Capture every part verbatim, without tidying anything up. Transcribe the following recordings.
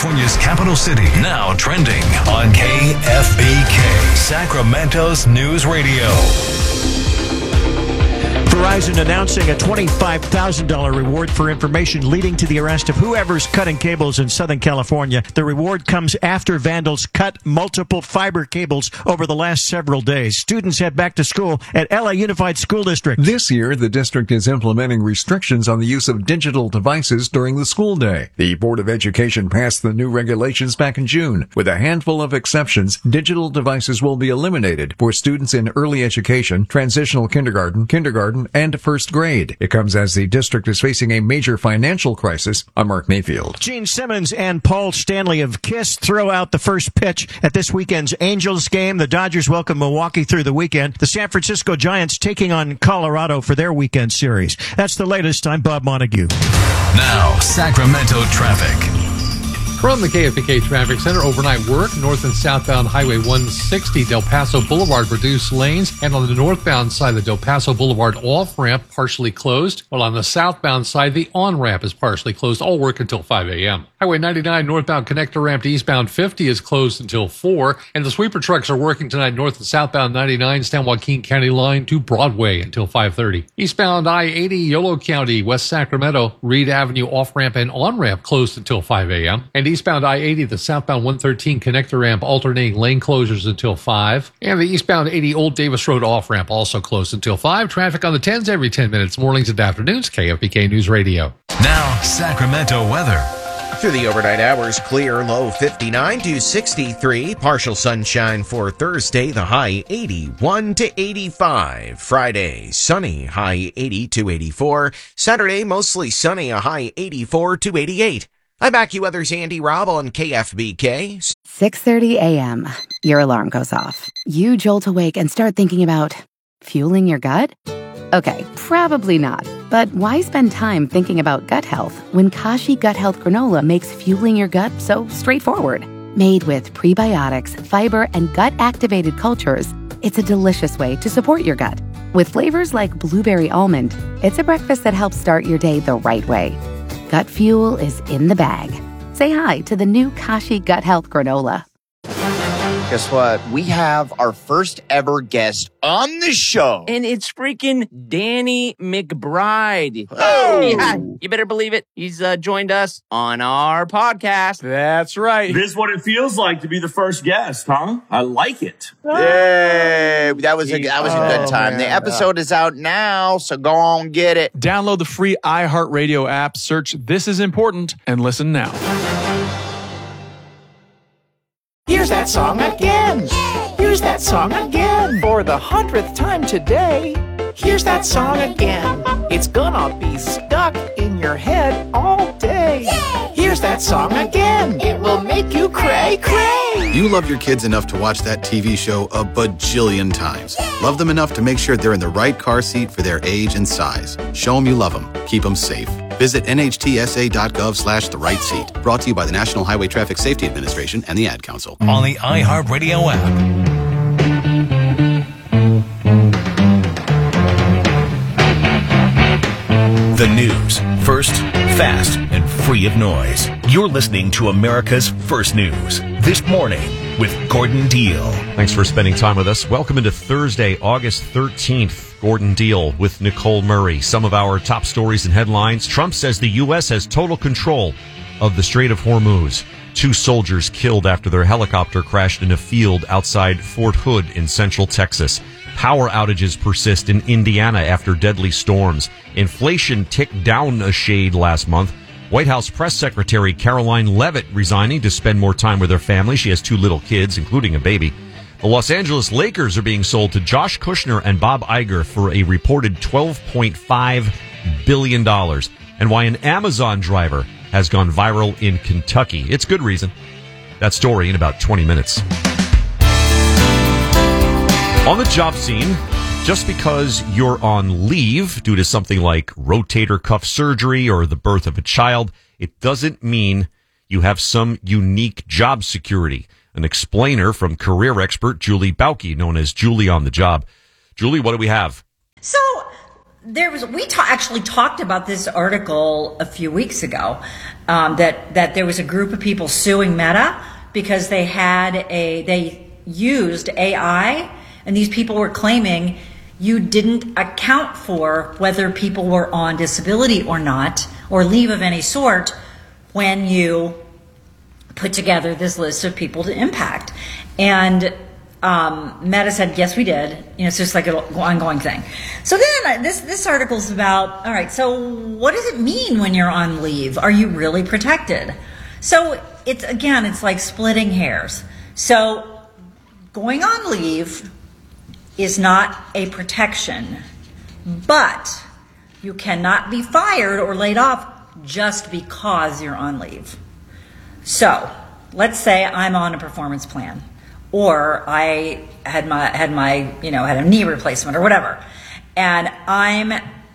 California's capital city. Now trending on K F B K, Sacramento's News Radio. Verizon announcing a twenty-five thousand dollars reward for information leading to the arrest of whoever's cutting cables in Southern California. The reward comes after vandals cut multiple fiber cables over the last several days. Students head back to school at L A Unified School District. This year, the district is implementing restrictions on the use of digital devices during the school day. The Board of Education passed the new regulations back in June. With a handful of exceptions, digital devices will be eliminated for students in early education, transitional kindergarten, kindergarten, and first grade. It comes as the district is facing a major financial crisis. I'm Mark Mayfield. Gene Simmons and Paul Stanley of KISS throw out the first pitch at this weekend's Angels game. The Dodgers welcome Milwaukee through the weekend. The San Francisco Giants taking on Colorado for their weekend series. That's the latest. I'm Bob Montague. Now, Sacramento traffic. From the K F B K Traffic Center, overnight work, north and southbound Highway one sixty, Del Paso Boulevard, reduced lanes, and on the northbound side, the Del Paso Boulevard off-ramp partially closed, while on the southbound side, the on-ramp is partially closed. All work until five a.m. Highway ninety-nine northbound connector ramp to eastbound fifty is closed until four, and the sweeper trucks are working tonight north and southbound ninety-nine, San Joaquin County line to Broadway until five thirty. Eastbound I eighty, Yolo County, West Sacramento, Reed Avenue off-ramp and on-ramp closed until five a.m., and eastbound I eighty, the southbound one thirteen connector ramp alternating lane closures until five. And the eastbound eighty Old Davis Road off-ramp also closed until five. Traffic on the tens every ten minutes, mornings and afternoons. K F B K News Radio. Now, Sacramento weather. Through the overnight hours, clear, low fifty-nine to sixty-three. Partial sunshine for Thursday, the high eighty-one to eighty-five. Friday, sunny, high eighty to eighty-four. Saturday, mostly sunny, a high eighty-four to eighty-eight. I'm AccuWeather's Andy Robb on K F B K. six thirty a.m. Your alarm goes off. You jolt awake and start thinking about fueling your gut? Okay, probably not. But why spend time thinking about gut health when Kashi Gut Health Granola makes fueling your gut so straightforward? Made with prebiotics, fiber, and gut-activated cultures, it's a delicious way to support your gut. With flavors like blueberry almond, it's a breakfast that helps start your day the right way. Gut fuel is in the bag. Say hi to the new Kashi Gut Health Granola. Guess what? We have our first ever guest on the show. And it's freaking Danny McBride. Oh! Yeah, you better believe it. He's uh, joined us on our podcast. That's right. This is what it feels like to be the first guest, huh? I like it. Yay! That was a, that was a good Oh, time. man. The episode is out now, so go on get it. Download the free iHeartRadio app, search This Is Important, and listen now. Here's that song again. Here's that song again. For the hundredth time today. Here's that song again. It's gonna be stuck in your head all day. Here's that song again. It will make you cray cray. You love your kids enough to watch that T V show a bajillion times. Love them enough to make sure they're in the right car seat for their age and size. Show them you love them. Keep them safe. Visit N H T S A dot gov slash the right seat. Brought to you by the National Highway Traffic Safety Administration and the Ad Council. On the iHeartRadio app. The news. First, fast, and free of noise. You're listening to America's First News. This morning with Gordon Deal. Thanks for spending time with us. Welcome into Thursday, August thirteenth. Gordon Deal with Nicole Murray. Some of our top stories and headlines. Trump says the U S has total control of the Strait of Hormuz. Two soldiers killed after their helicopter crashed in a field outside Fort Hood in central Texas. Power outages persist in Indiana after deadly storms. Inflation ticked down a shade last month. White House Press Secretary Caroline Leavitt resigning to spend more time with her family. She has two little kids, including a baby. The Los Angeles Lakers are being sold to Josh Kushner and Bob Iger for a reported twelve point five billion dollars. And why an Amazon driver has gone viral in Kentucky. It's good reason. That story in about twenty minutes. On the job scene, just because you're on leave due to something like rotator cuff surgery or the birth of a child, it doesn't mean you have some unique job security. An explainer from career expert Julie Bauke, known as Julie on the Job. Julie, what do we have? So there was we ta- actually talked about this article a few weeks ago, um, that that there was a group of people suing Meta because they had a they used A I, and these people were claiming you didn't account for whether people were on disability or not, or leave of any sort, when you put together this list of people to impact. And um, Meta said, yes, we did. You know, it's just like an ongoing thing. So then this this article's about, all right, so what does it mean when you're on leave? Are you really protected? So it's, again, it's like splitting hairs. So going on leave is not a protection, but you cannot be fired or laid off just because you're on leave. So let's say I'm on a performance plan, or I had my had my you know had a knee replacement or whatever, and I'm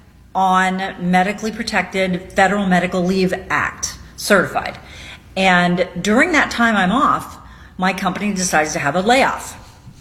on medically protected Federal Medical Leave Act certified, and during that time I'm off, my company decides to have a layoff.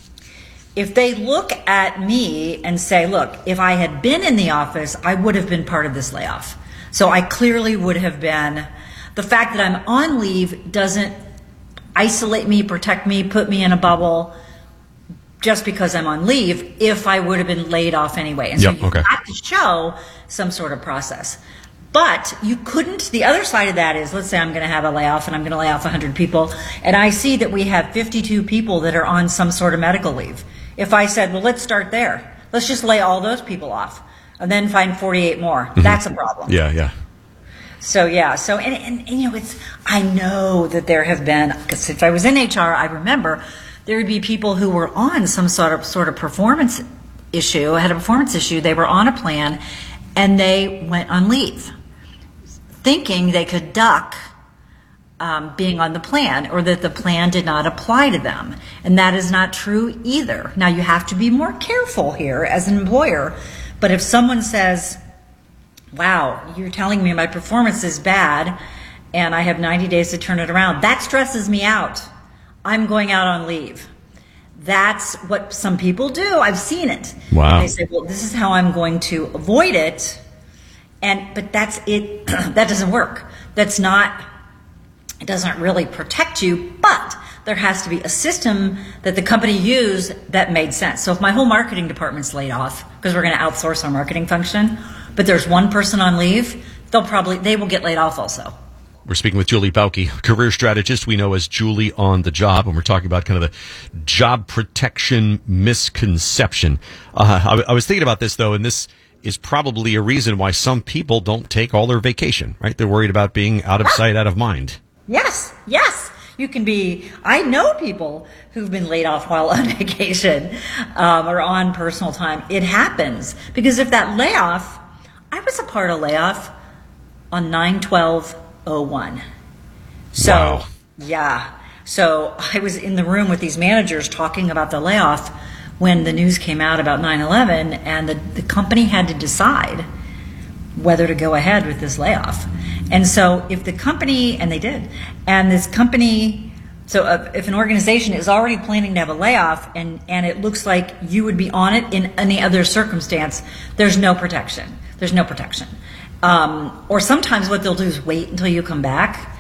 If they look at me and say, look, if I had been in the office, I would have been part of this layoff. So I clearly would have been. The fact that I'm on leave doesn't isolate me, protect me, put me in a bubble just because I'm on leave if I would have been laid off anyway. And yep, so you okay. have to show some sort of process. But you couldn't, the other side of that is, let's say I'm going to have a layoff and I'm going to lay off one hundred people, and I see that we have fifty-two people that are on some sort of medical leave. If I said, well, let's start there. Let's just lay all those people off and then find forty-eight more. Mm-hmm. That's a problem. Yeah, yeah. So, yeah. So, and, and, and, you know, it's, I know that there have been, because if I was in H R, I remember there would be people who were on some sort of, sort of performance issue, had a performance issue. They were on a plan and they went on leave, thinking they could duck um, being on the plan, or that the plan did not apply to them. And that is not true either. Now, you have to be more careful here as an employer. But if someone says, wow, you're telling me my performance is bad and I have ninety days to turn it around, that stresses me out. I'm going out on leave. That's what some people do. I've seen it. Wow. They say, well, this is how I'm going to avoid it. And but that's it. That doesn't work. That's not, it doesn't really protect you, but there has to be a system that the company used that made sense. So if my whole marketing department's laid off because we're going to outsource our marketing function, but there's one person on leave, they'll probably, they will get laid off also. We're speaking with Julie Bauke, career strategist we know as Julie on the Job, and we're talking about kind of the job protection misconception. Uh, I, I was thinking about this, though, and this is probably a reason why some people don't take all their vacation, right? They're worried about being out of sight, out of mind. Yes, yes. You can be, I know people who've been laid off while on vacation um, or on personal time. It happens because if that layoff, I was a part of layoff on nine twelve oh one. So, wow. Yeah. So I was in the room with these managers talking about the layoff when the news came out about nine eleven, and the, the company had to decide whether to go ahead with this layoff. And so if the company, and they did, and this company, so uh, if an organization is already planning to have a layoff and, and it looks like you would be on it in any other circumstance, there's no protection. There's no protection. Um, or sometimes what they'll do is wait until you come back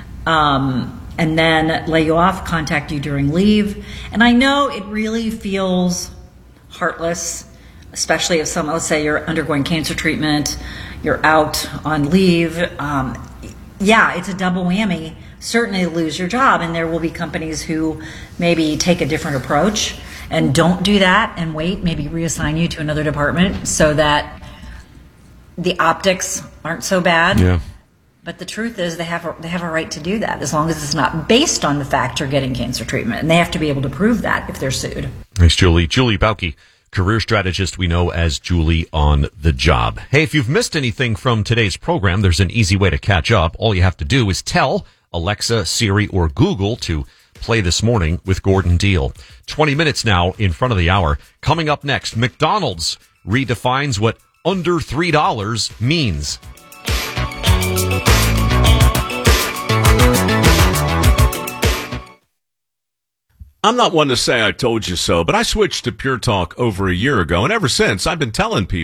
um, and then lay you off, contact you during leave. And I know it really feels heartless, especially if some, let's say you're undergoing cancer treatment, you're out on leave. Um, yeah, it's a double whammy. Certainly lose your job, and there will be companies who maybe take a different approach and don't do that and wait, maybe reassign you to another department so that the optics aren't so bad. Yeah. But the truth is they have a, they have a right to do that as long as it's not based on the fact you're getting cancer treatment. And they have to be able to prove that if they're sued. Thanks, Julie. Julie Bauke, career strategist we know as Julie on the Job. Hey, if you've missed anything from today's program, there's an easy way to catch up. All you have to do is tell Alexa, Siri, or Google to play This Morning with Gordon Deal. twenty minutes now in front of the hour. Coming up next, McDonald's redefines what under three dollars means. I'm not one to say I told you so, but I switched to Pure Talk over a year ago, and ever since I've been telling people